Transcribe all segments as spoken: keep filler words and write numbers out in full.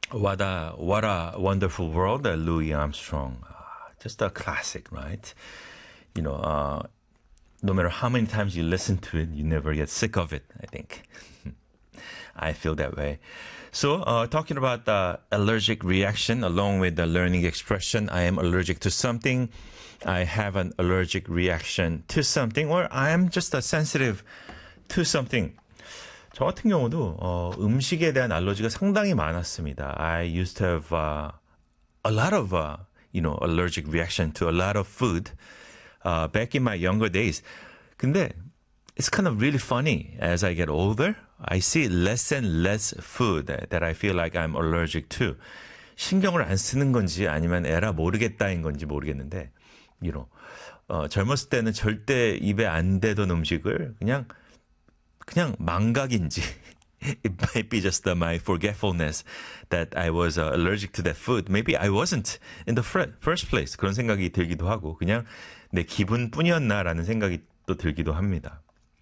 What a what a wonderful world, uh, Louis Armstrong. Uh, just a classic, right? You know, uh, no matter how many times you listen to it, you never get sick of it. I think I feel that way. So, uh, talking about the allergic reaction along with the learning expression, I am allergic to something. I have an allergic reaction to something, or I am just a sensitive to something. 저 같은 경우도 어, 음식에 대한 알러지가 상당히 많았습니다. I used to have uh, a lot of uh, you know allergic reaction to a lot of food uh, back in my younger days. 근데 it's kind of really funny as I get older. I see less and less food that I feel like I'm allergic to. 신경을 안 쓰는 건지 아니면 에라 모르겠다인 건지 모르겠는데, you know, 어, 젊었을 때는 절대 입에 안 대던 음식을 그냥 그냥 망각인지 it might be just uh, my forgetfulness that I was uh, allergic to that food. Maybe I wasn't in the first place. 그런 생각이 들기도 하고 그냥 내 기분뿐이었나라는 생각이 또 들기도 합니다.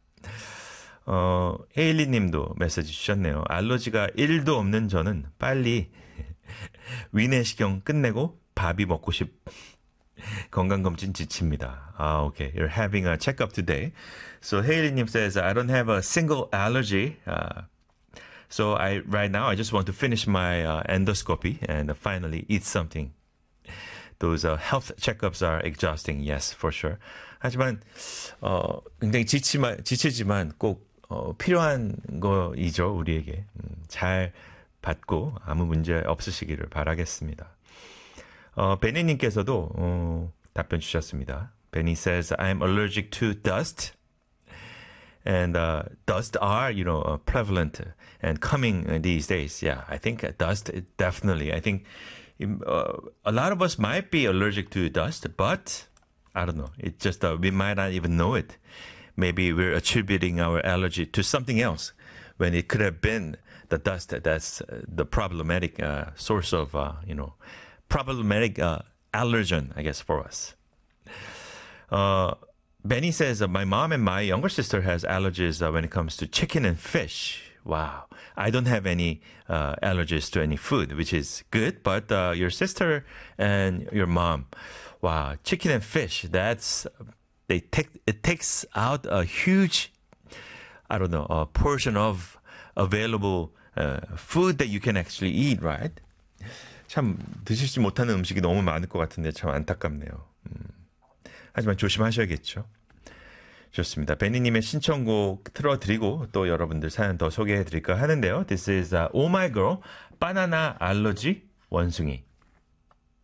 어, 헤일리 님도 메시지 주셨네요. 알러지가 일도 없는 저는 빨리 위내시경 끝내고 밥이 먹고 싶 건강검진 지칩니다. Ah, okay. You're having a checkup today. So Haley-님 says, I don't have a single allergy. Uh, so I right now, I just want to finish my uh, endoscopy and uh, finally eat something. Those uh, health checkups are exhausting. Yes, for sure. 하지만 어, 굉장히 지치마, 지치지만 꼭 어, 필요한 거이죠. 우리에게. 음, 잘 받고 아무 문제 없으시기를 바라겠습니다. 어, 베니님께서도 어, 답변 주셨습니다. Benny says, I'm allergic to dust. And uh, dust are, you know, uh, prevalent and coming these days. Yeah, I think dust, definitely. I think uh, a lot of us might be allergic to dust, but I don't know. It just, uh, we might not even know it. Maybe we're attributing our allergy to something else when it could have been the dust that's uh, the problematic uh, source of, uh, you know, problematic uh, allergen, I guess, for us. Uh, Benny says, uh, my mom and my younger sister has allergies uh, when it comes to chicken and fish. Wow. I don't have any uh, allergies to any food, which is good. But uh, your sister and your mom, wow, chicken and fish, that's, they take, it takes out a huge, I don't know, a portion of available uh, food that you can actually eat, right? 참 드시지 못하는 음식이 너무 많을 것 같은데 참 안타깝네요. 음. 하지만 조심하셔야겠죠. 좋습니다. 베니님의 신청곡 틀어드리고 또 여러분들 사연 더 소개해드릴까 하는데요. This is uh, Oh My Girl, 바나나 알러지 원숭이.